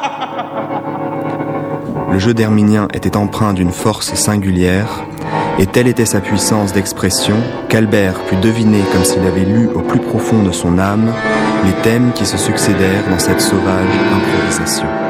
Le jeu d'Herminien était empreint d'une force singulière, et telle était sa puissance d'expression qu'Albert put deviner comme s'il avait lu au plus profond de son âme les thèmes qui se succédèrent dans cette sauvage improvisation.